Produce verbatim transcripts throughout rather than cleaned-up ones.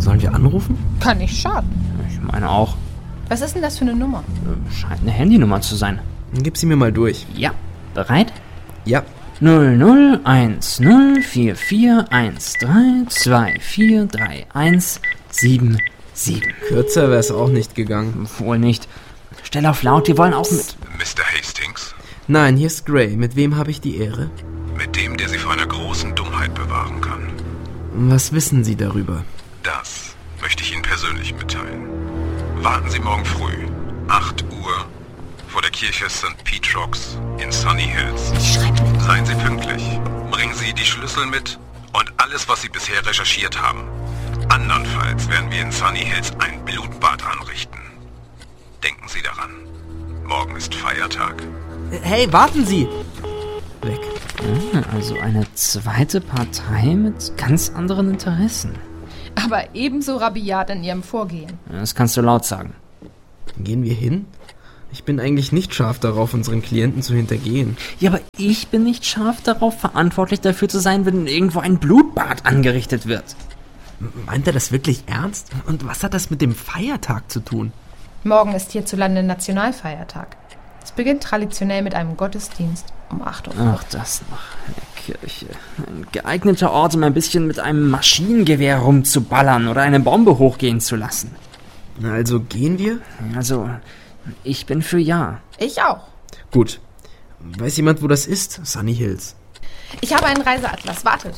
Sollen wir anrufen? Kann nicht schaden. Ich meine auch. Was ist denn das für eine Nummer? Scheint eine Handynummer zu sein. Gib sie mir mal durch. Ja. Bereit? Ja. null null eins null vier vier eins drei zwei vier drei eins sieben sieben. Kürzer wäre es auch nicht gegangen. Wohl nicht. Stell auf laut, wir wollen auch mit... Mister Hastings? Nein, hier ist Gray. Mit wem habe ich die Ehre? Mit dem, der Sie vor einer großen Dummheit bewahren kann. Was wissen Sie darüber? Das möchte ich Ihnen persönlich mitteilen. Warten Sie morgen früh, acht Uhr, vor der Kirche Sankt Petrox in Sunny Hills. Seien Sie pünktlich. Bringen Sie die Schlüssel mit und alles, was Sie bisher recherchiert haben. Andernfalls werden wir in Sunny Hills ein Blutbad anrichten. Denken Sie daran. Morgen ist Feiertag. Hey, warten Sie! Weg. Also eine zweite Partei mit ganz anderen Interessen. Aber ebenso rabiat in ihrem Vorgehen. Das kannst du laut sagen. Gehen wir hin? Ich bin eigentlich nicht scharf darauf, unseren Klienten zu hintergehen. Ja, aber ich bin nicht scharf darauf, verantwortlich dafür zu sein, wenn irgendwo ein Blutbad angerichtet wird. Meint er das wirklich ernst? Und was hat das mit dem Feiertag zu tun? Morgen ist hierzulande Nationalfeiertag. Es beginnt traditionell mit einem Gottesdienst um acht Uhr. Ach, das noch. Eine Kirche. Ein geeigneter Ort, um ein bisschen mit einem Maschinengewehr rumzuballern oder eine Bombe hochgehen zu lassen. Na, also gehen wir? Also, ich bin für ja. Ich auch. Gut. Weiß jemand, wo das ist? Sunny Hills. Ich habe einen Reiseatlas. Wartet.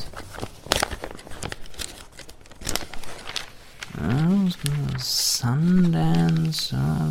Sundance.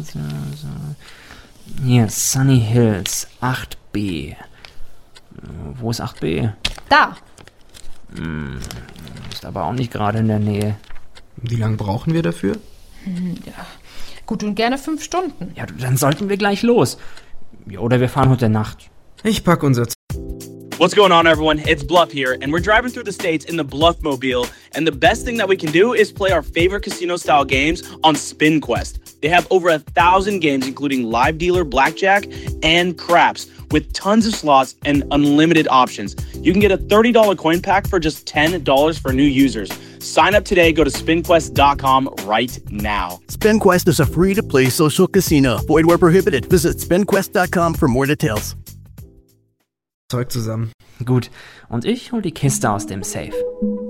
Hier, Sunny Hills, acht B. Wo ist acht B? Da. Hm, ist aber auch nicht gerade in der Nähe. Wie lange brauchen wir dafür? Hm, ja. Gut und gerne fünf Stunden. Ja, dann sollten wir gleich los. Ja, oder wir fahren heute Nacht. Ich pack unser... What's going on, everyone? It's Bluff here, and we're driving through the states in the Bluffmobile, and the best thing that we can do is play our favorite casino-style games on SpinQuest. They have over a thousand games, including live dealer, blackjack, and craps, with tons of slots and unlimited options. You can get a thirty dollars coin pack for just ten dollars for new users. Sign up today. Go to spin quest dot com right now. SpinQuest is a free-to-play social casino. Void where prohibited. Visit spin quest dot com for more details. Zeug zusammen. Gut, und ich hol die Kiste aus dem Safe.